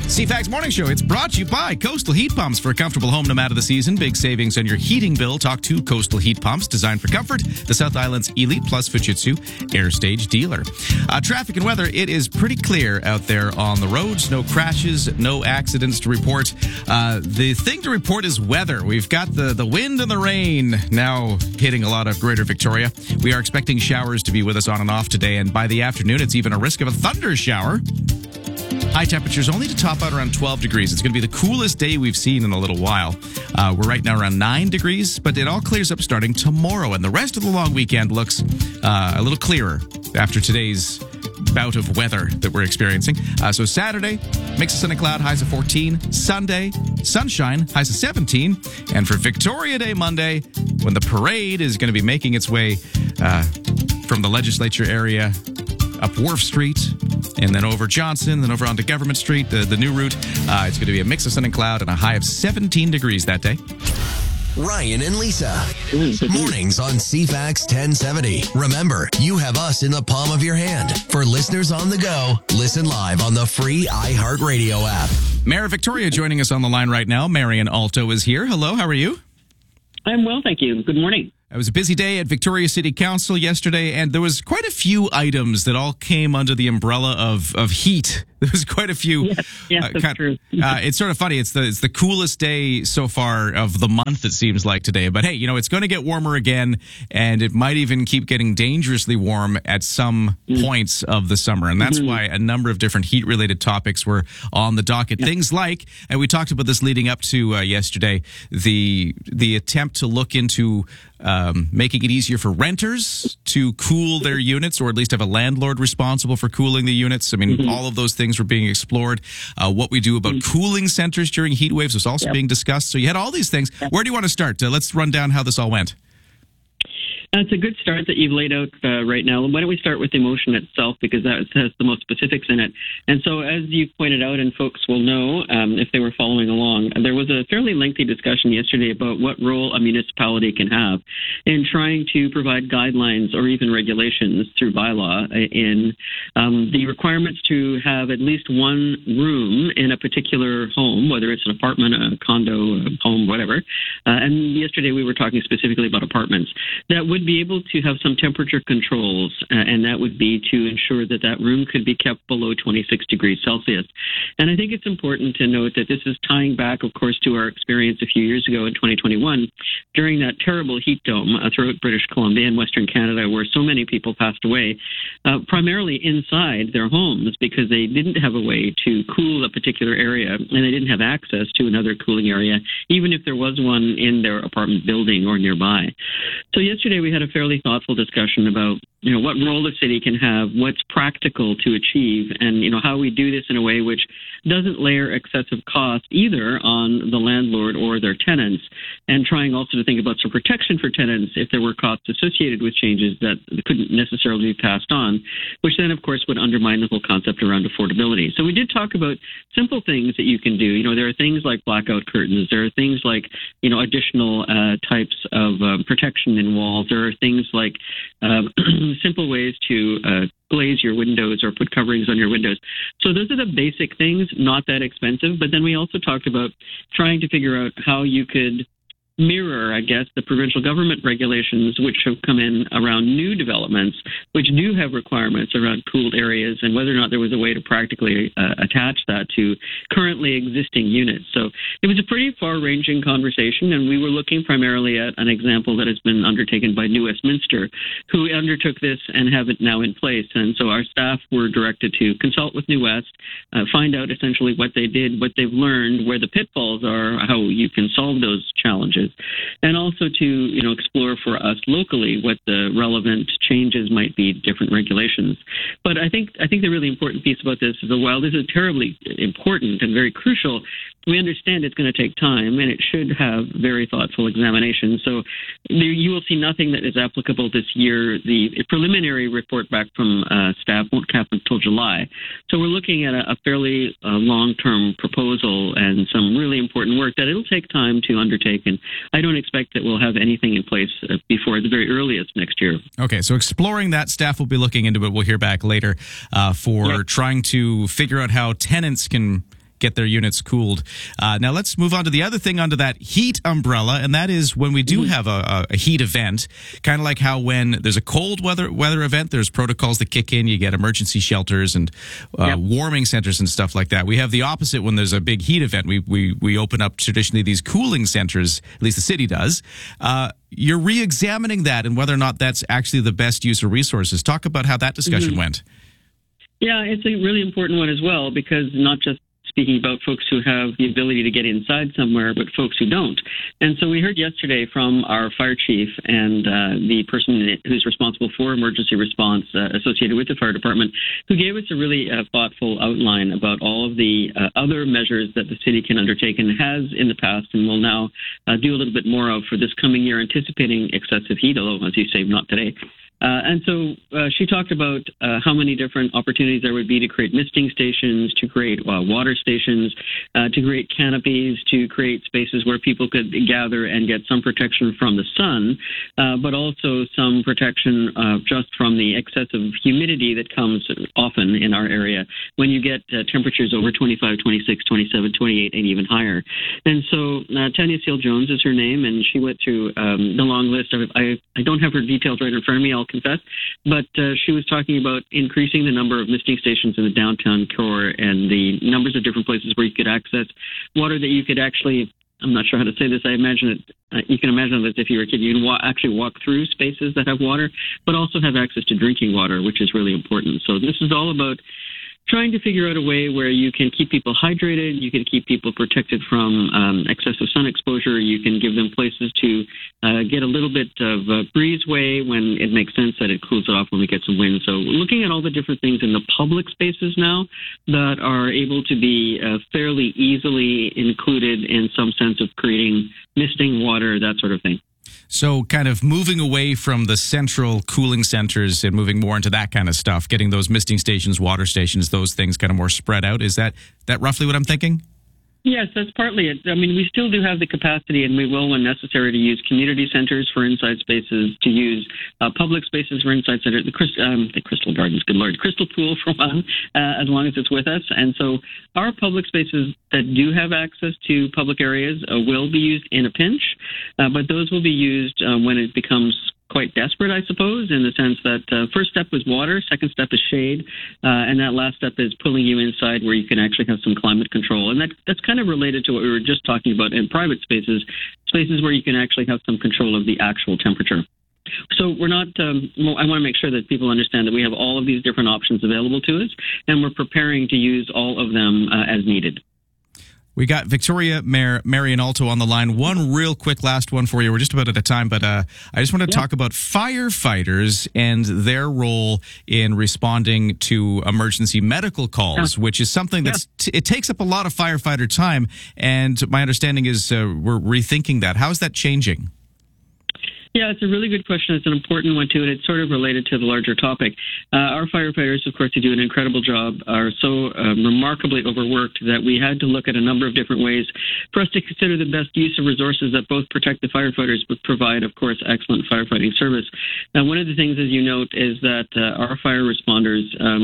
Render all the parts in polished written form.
CFAX Morning Show. It's brought to you by Coastal Heat Pumps. For a comfortable home no matter the season, big savings on your heating bill. Talk to Coastal Heat Pumps, designed for comfort. The South Island's Elite Plus Fujitsu Air Stage dealer. Traffic and weather, it is pretty clear out there on the roads. No crashes, no accidents to report. The thing to report is weather. We've got the wind and the rain now hitting a lot of Greater Victoria. We are expecting showers to be with us on and off today, and by the afternoon, it's even a risk of a thunder shower. High temperatures only to top out around 12 degrees. It's going to be the coolest day we've seen in a little while. We're right now around 9 degrees, but it all clears up starting tomorrow. And the rest of the long weekend looks a little clearer after today's bout of weather that we're experiencing. So Saturday, mix of sun and cloud, highs of 14. Sunday, sunshine, highs of 17. And for Victoria Day Monday, when the parade is going to be making its way from the legislature area up Wharf Street, and then over Johnson, then over onto Government Street, the new route. It's going to be a mix of sun and cloud and a high of 17 degrees that day. Ryan and Lisa. Mornings on CFAX 1070. Remember, you have us in the palm of your hand. For listeners on the go, listen live on the free iHeartRadio app. Mayor of Victoria joining us on the line right now. Marion Alto is here. Hello, how are you? I'm well, thank you. Good morning. It was a busy day at Victoria City Council yesterday, and there was quite a few items that all came under the umbrella of heat. There was quite a few. Yes, that's true. It's sort of funny. It's the coolest day so far of the month, it seems like today. But hey, it's going to get warmer again, and it might even keep getting dangerously warm at some points of the summer. And that's why a number of different heat-related topics were on the docket. Things like, and we talked about this leading up to yesterday, the attempt to look into making it easier for renters to cool their units, or at least have a landlord responsible for cooling the units. I mean, all of those things were being explored. What we do about cooling centers during heat waves was also being discussed. So you had all these things. Where do you want to start? Let's run down how this all went. It's a good start that you've laid out right now. Why don't we start with the motion itself, because that has the most specifics in it. And so, as you pointed out, and folks will know if they were following along, there was a fairly lengthy discussion yesterday about what role a municipality can have in trying to provide guidelines or even regulations through bylaw in the requirements to have at least one room in a particular home, whether it's an apartment, a condo, a home, whatever. And yesterday we were talking specifically about apartments that would be able to have some temperature controls, and that would be to ensure that that room could be kept below 26 degrees Celsius. And I think it's important to note that this is tying back, of course, to our experience a few years ago in 2021 during that terrible heat dome throughout British Columbia and Western Canada, where so many people passed away, primarily inside their homes because they didn't have a way to cool a particular area, and they didn't have access to another cooling area, even if there was one in their apartment building or nearby. So yesterday we had a fairly thoughtful discussion about what role the city can have, what's practical to achieve, and how we do this in a way which doesn't layer excessive cost either on the landlord or their tenants, and trying also to think about some protection for tenants if there were costs associated with changes that couldn't necessarily be passed on, which then of course would undermine the whole concept around affordability. So we did talk about simple things that you can do. There are things like blackout curtains, there are things like additional types of protection in walls, there are things like simple ways to glaze your windows or put coverings on your windows. So those are the basic things, not that expensive. But then we also talked about trying to figure out how you could mirror, I guess, the provincial government regulations which have come in around new developments, which do have requirements around cooled areas, and whether or not there was a way to practically attach that to currently existing units. So it was a pretty far-ranging conversation, and we were looking primarily at an example that has been undertaken by New Westminster, who undertook this and have it now in place. And so our staff were directed to consult with New West, find out essentially what they did, what they've learned, where the pitfalls are, how you can solve those challenges, and also to explore for us locally what the relevant changes might be, different regulations. But I think the really important piece about this is that while this is terribly important and very crucial, we understand it's going to take time, and it should have very thoughtful examination. So you will see nothing that is applicable this year. The preliminary report back from staff won't cap until July. So we're looking at a fairly long-term proposal and some really important work that it'll take time to undertake, and I don't expect that we'll have anything in place before the very earliest next year. Okay, so exploring that, staff will be looking into it. We'll hear back later for trying to figure out how tenants can get their units cooled. Now let's move on to the other thing under that heat umbrella, and that is when we do have a heat event, kind of like how when there's a cold weather event, there's protocols that kick in. You get emergency shelters and warming centers and stuff like that. We have the opposite when there's a big heat event. We open up traditionally these cooling centers, at least the city does. You're re-examining that and whether or not that's actually the best use of resources. Talk about how that discussion went. Yeah, it's a really important one as well, because not just speaking about folks who have the ability to get inside somewhere, but folks who don't. And so we heard yesterday from our fire chief and the person who's responsible for emergency response associated with the fire department, who gave us a really thoughtful outline about all of the other measures that the city can undertake and has in the past and will now do a little bit more of for this coming year, anticipating excessive heat, although, as you say, not today. And so she talked about how many different opportunities there would be to create misting stations, to create water stations, to create canopies, to create spaces where people could gather and get some protection from the sun, but also some protection just from the excessive humidity that comes often in our area when you get temperatures over 25, 26, 27, 28, and even higher. And so Tanya Seal-Jones is her name, and she went through the long list. I don't have her details right in front of me, I'll confess, but she was talking about increasing the number of misting stations in the downtown core and the numbers of different places where you could access water that you could actually, I'm not sure how to say this, I imagine it, you can imagine that if you were a kid, you can actually walk through spaces that have water, but also have access to drinking water, which is really important. So this is all about trying to figure out a way where you can keep people hydrated, you can keep people protected from excessive sun exposure, you can give them places to get a little bit of breezeway when it makes sense that it cools it off when we get some wind. So looking at all the different things in the public spaces now that are able to be fairly easily included in some sense of creating misting, water, that sort of thing. So kind of moving away from the central cooling centers and moving more into that kind of stuff, getting those misting stations, water stations, those things kind of more spread out. Is that roughly what I'm thinking? Yes, that's partly it. I mean, we still do have the capacity, and we will, when necessary, to use community centers for inside spaces, to use public spaces for inside centers, the Crystal Gardens, good Lord, Crystal Pool for one, as long as it's with us. And so our public spaces that do have access to public areas will be used in a pinch, but those will be used when it becomes quite desperate, I suppose, in the sense that first step was water, second step is shade, and that last step is pulling you inside where you can actually have some climate control. And that's kind of related to what we were just talking about in private spaces, spaces where you can actually have some control of the actual temperature. So we're not, I want to make sure that people understand that we have all of these different options available to us, and we're preparing to use all of them as needed. We got Victoria Mayor Marion Alto on the line. One real quick last one for you. We're just about out of time, but I just want to talk about firefighters and their role in responding to emergency medical calls, which is something that's it takes up a lot of firefighter time. And my understanding is we're rethinking that. How is that changing? Yeah, it's a really good question. It's an important one, too, and it's sort of related to the larger topic. Our firefighters, of course, who do an incredible job, are so remarkably overworked that we had to look at a number of different ways for us to consider the best use of resources that both protect the firefighters but provide, of course, excellent firefighting service. Now, one of the things, as you note, is that our fire responders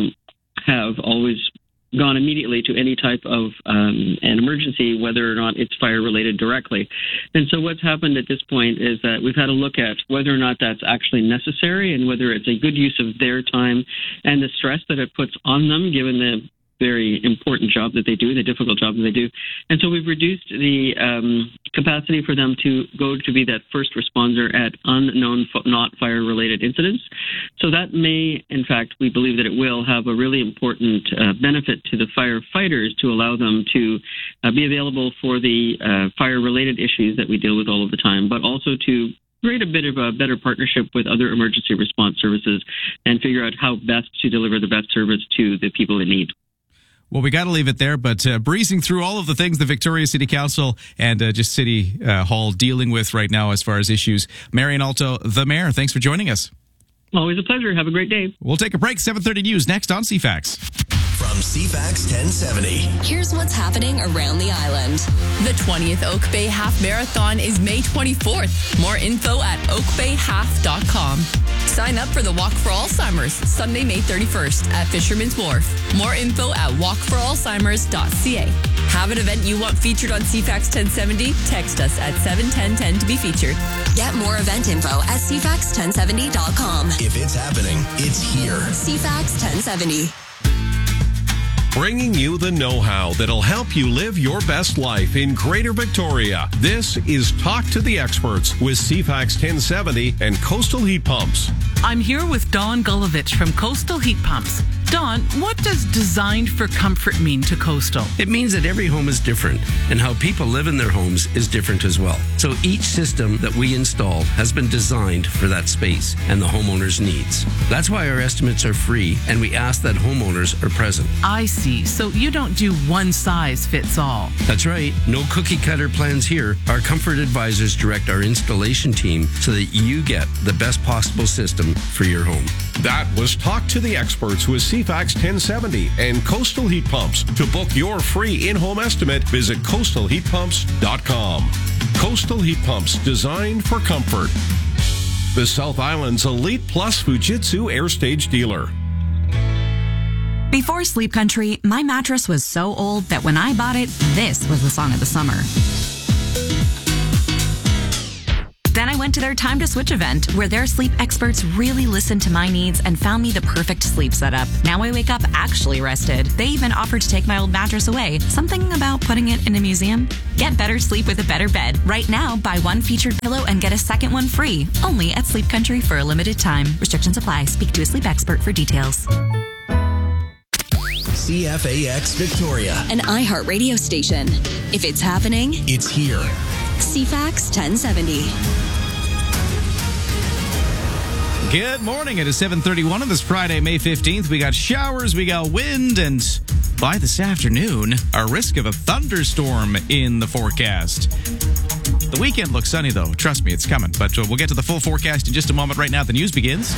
have always gone immediately to any type of an emergency, whether or not it's fire-related directly. And so what's happened at this point is that we've had to look at whether or not that's actually necessary and whether it's a good use of their time and the stress that it puts on them, given the very important job that they do, the difficult job that they do. And so we've reduced the capacity for them to go to be that first responder at unknown, not fire-related incidents. So that may, in fact, we believe that it will have a really important benefit to the firefighters to allow them to be available for the fire-related issues that we deal with all of the time, but also to create a bit of a better partnership with other emergency response services and figure out how best to deliver the best service to the people in need. Well, we got to leave it there, but breezing through all of the things the Victoria City Council and just City Hall dealing with right now as far as issues. Marion Alto, the mayor, thanks for joining us. Always a pleasure. Have a great day. We'll take a break. 7:30 News next on CFAX. From from CFAX 1070. Here's what's happening around the island. The 20th Oak Bay Half Marathon is May 24th. More info at oakbayhalf.com. Sign up for the Walk for Alzheimer's, Sunday, May 31st at Fisherman's Wharf. More info at walkforalzheimers.ca. Have an event you want featured on CFAX 1070? Text us at 71010 to be featured. Get more event info at cfax1070.com. If it's happening, it's here. CFAX 1070. Bringing you the know-how that'll help you live your best life in Greater Victoria. This is Talk to the Experts with CFAX 1070 and Coastal Heat Pumps. I'm here with Dawn Gulovich from Coastal Heat Pumps. Dawn, what does designed for comfort mean to Coastal? It means that every home is different, and how people live in their homes is different as well. So each system that we install has been designed for that space and the homeowner's needs. That's why our estimates are free, and we ask that homeowners are present. I see. So you don't do one size fits all. That's right. No cookie cutter plans here. Our comfort advisors direct our installation team so that you get the best possible system for your home. That was Talk to the Experts with CFAX 1070 and Coastal Heat Pumps. To book your free in-home estimate, visit coastalheatpumps.com. Coastal Heat Pumps, designed for comfort. The South Island's Elite Plus Fujitsu Air Stage dealer. Before Sleep Country, my mattress was so old that when I bought it, this was the song of the summer. Then I went to their Time to Switch event, where their sleep experts really listened to my needs and found me the perfect sleep setup. Now I wake up actually rested. They even offered to take my old mattress away. Something about putting it in a museum? Get better sleep with a better bed. Right now, buy one featured pillow and get a second one free. Only at Sleep Country for a limited time. Restrictions apply. Speak to a sleep expert for details. CFAX Victoria. An iHeart radio station. If it's happening, It's here. CFAX 1070. Good morning. It is 7:31 on this Friday, May 15th. We got showers, we got wind, and by this afternoon, a risk of a thunderstorm in the forecast. The weekend looks sunny, though. Trust me, it's coming. But we'll get to the full forecast in just a moment. Right now, the news begins.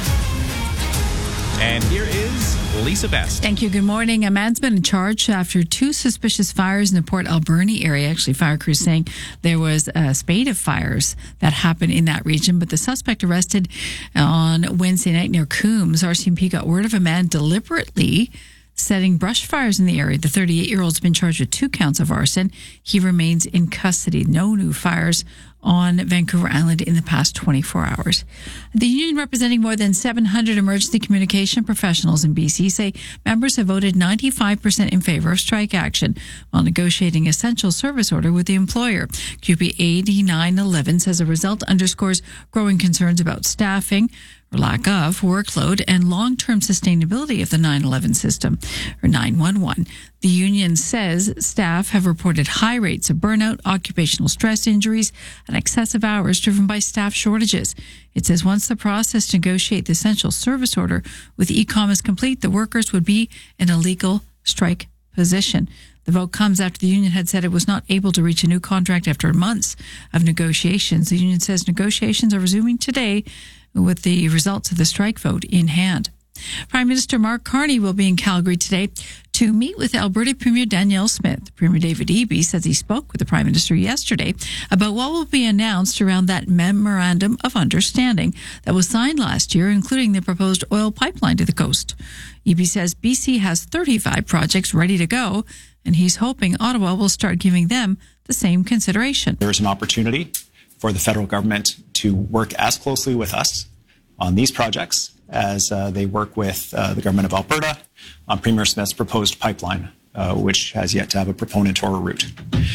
And here is Lisa Best. Thank you. Good morning. A man's been in charge after two suspicious fires in the Port Alberni area. Actually, fire crews saying there was a spate of fires that happened in that region, but the suspect arrested on Wednesday night near Coombs. RCMP got word of a man deliberately setting brush fires in the area. The 38-year-old's been charged with 2 counts of arson. He remains in custody. No new fires on Vancouver Island in the past 24 hours. The union representing more than 700 emergency communication professionals in BC say members have voted 95% in favor of strike action while negotiating essential service order with the employer. QP 8911 says the result underscores growing concerns about staffing, or lack of workload, and long-term sustainability of the 911 system, or 911. The union says staff have reported high rates of burnout, occupational stress injuries, and excessive hours driven by staff shortages. It says once the process to negotiate the essential service order with ECOM is complete, the workers would be in a legal strike position. The vote comes after the union had said it was not able to reach a new contract after months of negotiations. The union says negotiations are resuming today with the results of the strike vote in hand. Prime Minister Mark Carney will be in Calgary today to meet with Alberta Premier Danielle Smith. Premier David Eby says he spoke with the Prime Minister yesterday about what will be announced around that Memorandum of Understanding that was signed last year, including the proposed oil pipeline to the coast. Eby says BC has 35 projects ready to go, and he's hoping Ottawa will start giving them the same consideration. There's an opportunity for the federal government to work as closely with us on these projects as they work with the government of Alberta on Premier Smith's proposed pipeline, which has yet to have a proponent or a route.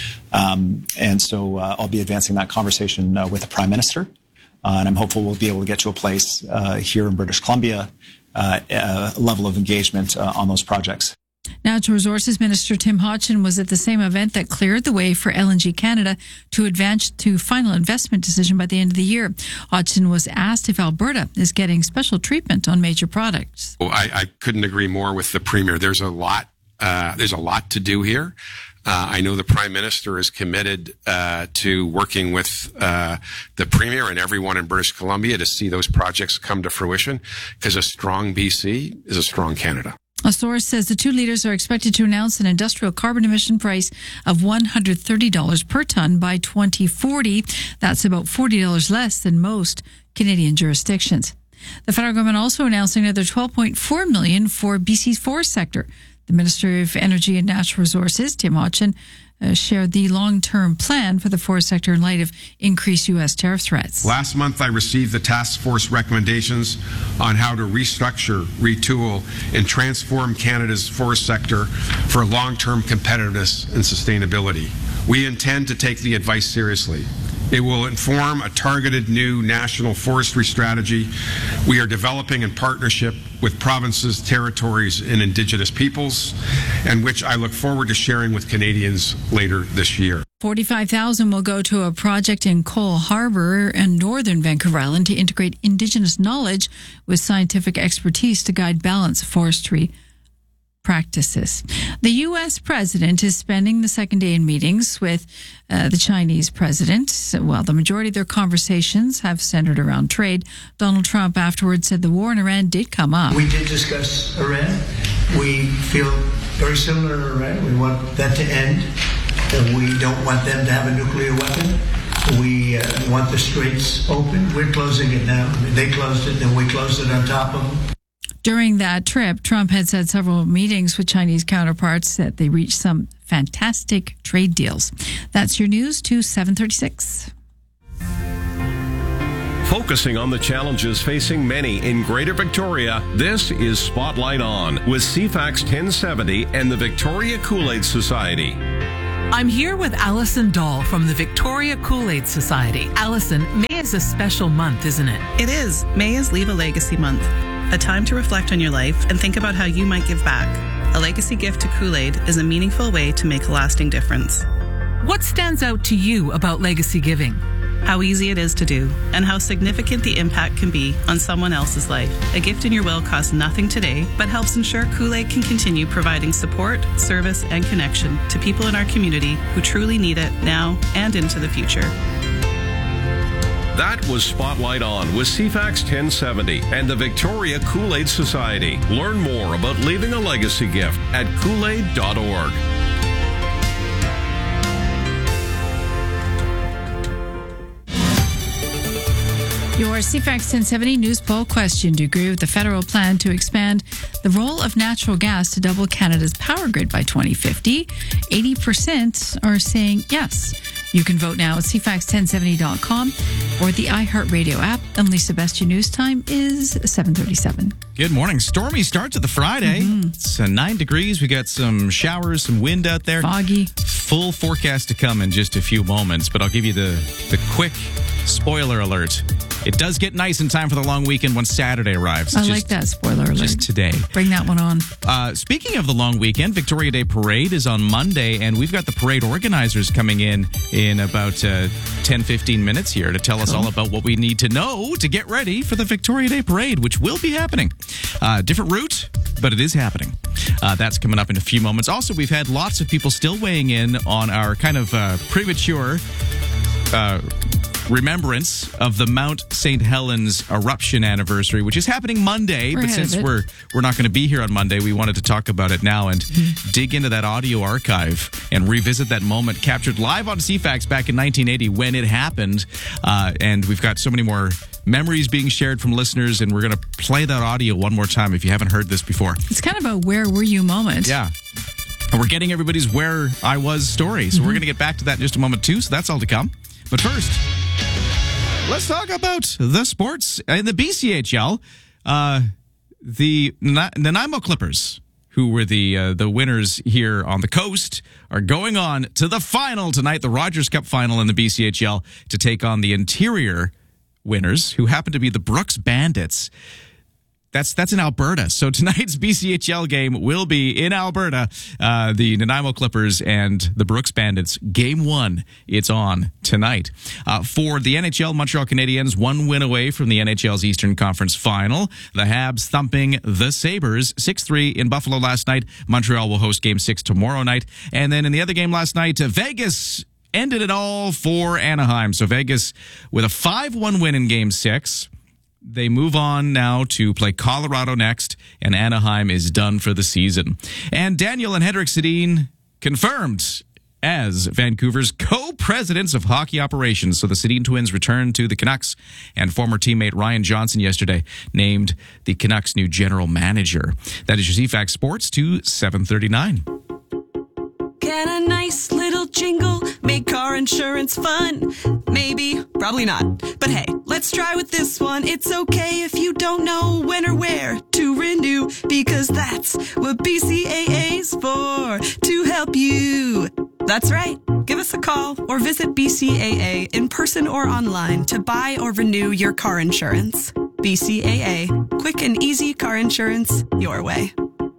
And so I'll be advancing that conversation with the Prime Minister, and I'm hopeful we'll be able to get to a place here in British Columbia, a level of engagement on those projects. Natural Resources Minister Tim Hodgson was at the same event that cleared the way for LNG Canada to advance to final investment decision by the end of the year. Hodgson was asked if Alberta is getting special treatment on major products. Well, I couldn't agree more with the Premier. There's a lot to do here. I know the Prime Minister is committed to working with the Premier and everyone in British Columbia to see those projects come to fruition, because a strong BC is a strong Canada. A source says the two leaders are expected to announce an industrial carbon emission price of $130 per ton by 2040. That's about $40 less than most Canadian jurisdictions. The federal government also announcing another $12.4 million for BC's forest sector. The Minister of Energy and Natural Resources, Tim Hodgson, shared the long-term plan for the forest sector in light of increased U.S. tariff threats. Last month, I received the task force recommendations on how to restructure, retool, and transform Canada's forest sector for long-term competitiveness and sustainability. We intend to take the advice seriously. It will inform a targeted new national forestry strategy we are developing in partnership with provinces, territories, and Indigenous peoples, and which I look forward to sharing with Canadians later this year. $45,000 will go to a project in Cole Harbour and northern Vancouver Island to integrate Indigenous knowledge with scientific expertise to guide balanced forestry practices. The U.S. president is spending the second day in meetings with the Chinese president. While the majority of their conversations have centered around trade, Donald Trump afterwards said the war in Iran did come up. We did discuss Iran. We feel very similar to Iran. We want that to end. We don't want them to have a nuclear weapon. We want the straits open. We're closing it now. They closed it, then we closed it on top of them. During that trip, Trump had said several meetings with Chinese counterparts that they reached some fantastic trade deals. That's your news to 7:36. Focusing on the challenges facing many in Greater Victoria, this is Spotlight On with CFAX 1070 and the Victoria Kool-Aid Society. I'm here with Alison Dahl from the Victoria Kool-Aid Society. Alison, May is a special month, isn't it? It is. May is Leave a Legacy Month, a time to reflect on your life and think about how you might give back. A legacy gift to Kool-Aid is a meaningful way to make a lasting difference. What stands out to you about legacy giving? How easy it is to do, and how significant the impact can be on someone else's life. A gift in your will costs nothing today, but helps ensure Kool-Aid can continue providing support, service, and connection to people in our community who truly need it now and into the future. That was Spotlight On with CFAX 1070 and the Victoria Kool-Aid Society. Learn more about leaving a legacy gift at koolaid.org. Your CFAX 1070 news poll question. Do you agree with the federal plan to expand the role of natural gas to double Canada's power grid by 2050? 80% are saying yes. You can vote now at cfax1070.com or the iHeartRadio app. And Lisa, best your news time is 7:37. Good morning. Stormy start to the Friday. It's 9 degrees. We got some showers, some wind out there. Foggy. Full forecast to come in just a few moments, but I'll give you the quick spoiler alert. It does get nice in time for the long weekend when Saturday arrives. I like that spoiler alert. Just today. Bring that one on. Speaking of the long weekend, Victoria Day Parade is on Monday, and we've got the parade organizers coming in about 10-15 minutes here to tell us all about what we need to know to get ready for the Victoria Day Parade, which will be happening. Different route, but it is happening. That's coming up in a few moments. Also, we've had lots of people still weighing in on our kind of premature remembrance of the Mount St. Helens eruption anniversary, which is happening Monday. But since we're not going to be here on Monday, we wanted to talk about it now and dig into that audio archive and revisit that moment captured live on CFAX back in 1980 when it happened. And we've got so many more memories being shared from listeners, and we're going to play that audio one more time if you haven't heard this before. It's kind of a where were you moment. Yeah. And we're getting everybody's where I was story. So we're going to get back to that in just a moment too. So that's all to come. But first, let's talk about the sports in the BCHL. The Nanaimo Clippers, who were the winners here on the coast, are going on to the final tonight, the Rogers Cup final in the BCHL, to take on the interior winners, who happen to be the Brooks Bandits. That's in Alberta. So tonight's BCHL game will be in Alberta. The Nanaimo Clippers and the Brooks Bandits. Game 1, it's on tonight. For the NHL, Montreal Canadiens, 1 win away from the NHL's Eastern Conference Final. The Habs thumping the Sabres 6-3 in Buffalo last night. Montreal will host Game 6 tomorrow night. And then in the other game last night, Vegas ended it all for Anaheim. So Vegas with a 5-1 win in Game 6. They move on now to play Colorado next, and Anaheim is done for the season. And Daniel and Henrik Sedin confirmed as Vancouver's co-presidents of hockey operations. So the Sedin twins returned to the Canucks, and former teammate Ryan Johnson yesterday named the Canucks' new general manager. That is your CFAX Sports to 7:39. Get a nice little jingle, make car insurance fun. Maybe, probably not. But hey, let's try with this one. It's okay if you don't know when or where to renew, because that's what BCAA's for, to help you. That's right. Give us a call or visit BCAA in person or online to buy or renew your car insurance. BCAA, quick and easy car insurance your way.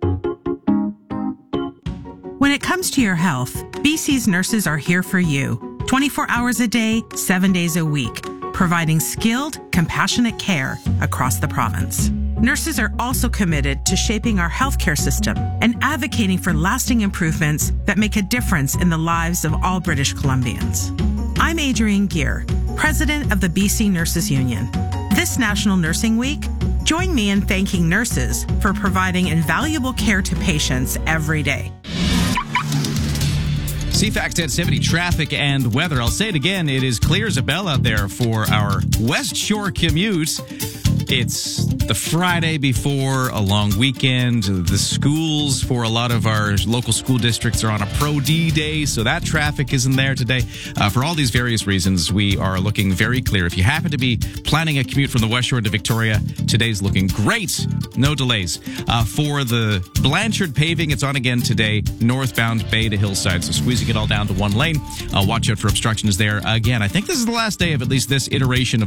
When it comes to your health, BC's nurses are here for you, 24 hours a day, 7 days a week, providing skilled, compassionate care across the province. Nurses are also committed to shaping our healthcare system and advocating for lasting improvements that make a difference in the lives of all British Columbians. I'm Adrienne Gear, president of the BC Nurses Union. This National Nursing Week, join me in thanking nurses for providing invaluable care to patients every day. CFAX 1070 traffic and weather. I'll say it again. It is clear as a bell out there for our West Shore commute. It's the Friday before a long weekend. The schools for a lot of our local school districts are on a Pro D day, so that traffic isn't there today. For all these various reasons, we are looking very clear. If you happen to be planning a commute from the West Shore to Victoria, today's looking great. No delays. For the Blanchard paving, it's on again today, northbound Bay to Hillside, so squeezing it all down to one lane. Watch out for obstructions there. Again, I think this is the last day of at least this iteration of